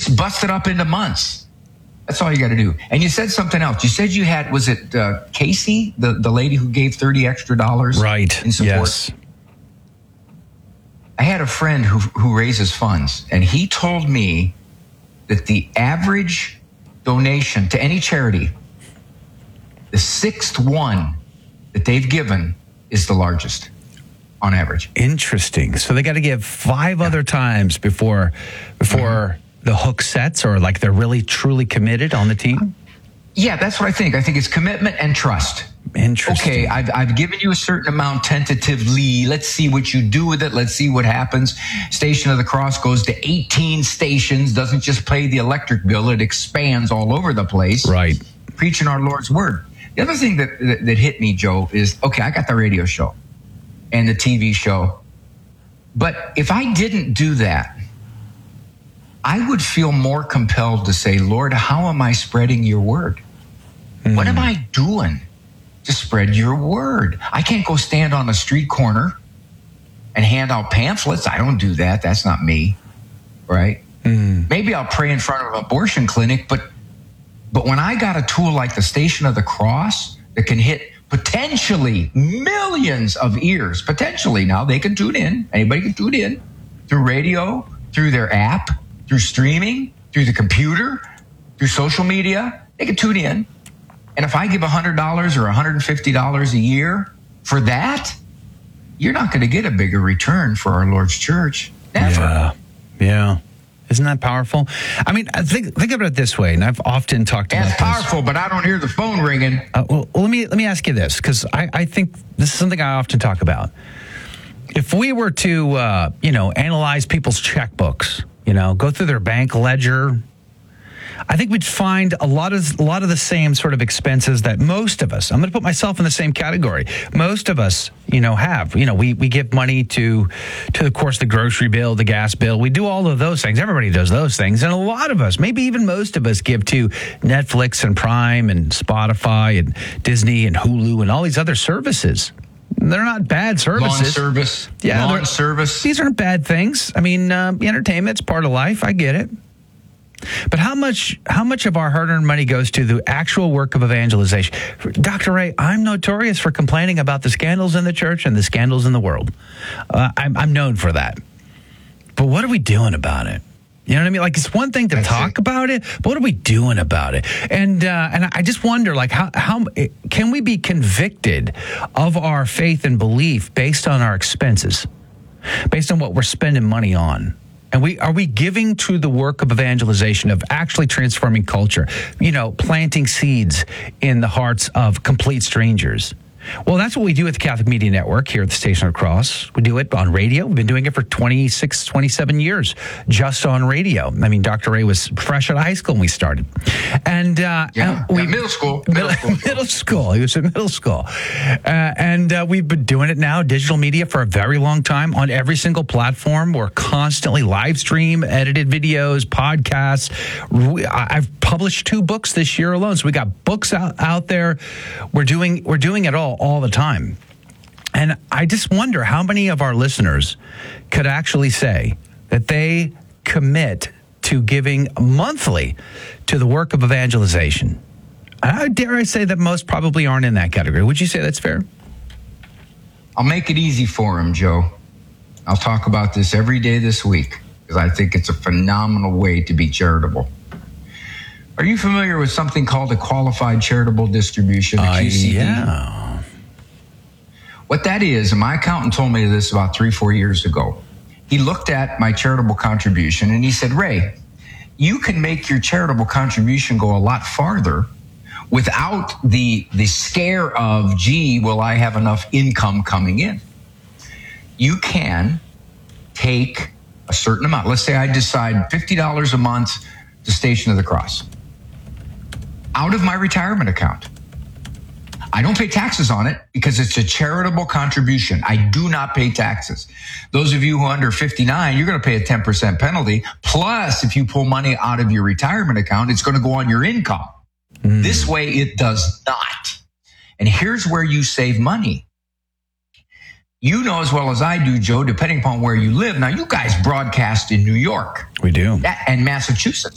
Just bust it up into months. That's all you got to do. And you said something else. You said you had, was it Casey, the lady who gave $30 extra right. in support? Yes. I had a friend who raises funds, and he told me that the average donation to any charity, the sixth one that they've given is the largest on average. Interesting. So they got to give 5 other times before the hook sets, or like they're really truly committed on the team? Yeah, that's what I think. I think it's commitment and trust. Interesting. Okay, I've given you a certain amount tentatively. Let's see what you do with it. Let's see what happens. Station of the Cross goes to 18 stations, doesn't just pay the electric bill. It expands all over the place. Right. Preaching our Lord's word. The other thing that hit me, Joe, is, okay, I got the radio show and the TV show. But if I didn't do that, I would feel more compelled to say, Lord, how am I spreading your word? What am I doing to spread your word? I can't go stand on a street corner and hand out pamphlets. I don't do that. That's not me, right? Maybe I'll pray in front of an abortion clinic, but when I got a tool like the Station of the Cross that can hit potentially millions of ears, potentially, now they can tune in, anybody can tune in through radio, through their app, through streaming, through the computer, through social media, they can tune in. And if I give $100 or $150 a year for that, you're not going to get a bigger return for our Lord's church. Never. Yeah. Isn't that powerful? I mean, think of it this way, and I've often talked about this. It's powerful, but I don't hear the phone ringing. Well, let me ask you this, because I think this is something I often talk about. If we were to, analyze people's checkbooks, go through their bank ledger, I think we'd find a lot of the same sort of expenses that most of us, I'm going to put myself in the same category, most of us, have. We give money to, of course, the grocery bill, the gas bill. We do all of those things. Everybody does those things. And a lot of us, maybe even most of us, give to Netflix and Prime and Spotify and Disney and Hulu and all these other services. They're not bad services. Lawn service. These aren't bad things. I mean, entertainment's part of life. I get it. But how much of our hard-earned money goes to the actual work of evangelization? Dr. Ray, I'm notorious for complaining about the scandals in the church and the scandals in the world. I'm known for that. But what are we doing about it? You know what I mean? Like, it's one thing to talk about it, but what are we doing about it? And I just wonder, like, how can we be convicted of our faith and belief based on our expenses, based on what we're spending money on? And are we giving to the work of evangelization, of actually transforming culture, planting seeds in the hearts of complete strangers? Well, that's what we do at the Catholic Media Network here at the Station of the Cross. We do it on radio. We've been doing it for 26, 27 years, just on radio. I mean, Dr. Ray was fresh out of high school when we started. And middle school. Middle school. He was in middle school. And we've been doing it now, digital media, for a very long time on every single platform. We're constantly live stream, edited videos, podcasts. I've published 2 books this year alone. So we got books out there. We're doing it all the time. And I just wonder how many of our listeners could actually say that they commit to giving monthly to the work of evangelization. Dare I say that most probably aren't in that category. Would you say that's fair? I'll make it easy for him, Joe. I'll talk about this every day this week because I think it's a phenomenal way to be charitable. Are you familiar with something called a qualified charitable distribution, a QCD? Yeah. What that is, and my accountant told me this about 3-4 years ago. He looked at my charitable contribution and he said, Ray, you can make your charitable contribution go a lot farther without the scare of, gee, will I have enough income coming in? You can take a certain amount. Let's say I decide $50 a month to Station of the Cross out of my retirement account. I don't pay taxes on it because it's a charitable contribution. I do not pay taxes. Those of you who are under 59, you're going to pay a 10% penalty. Plus, if you pull money out of your retirement account, it's going to go on your income. This way, it does not. And here's where you save money. You know as well as I do, Joe, depending upon where you live. Now, you guys broadcast in New York. We do. And Massachusetts.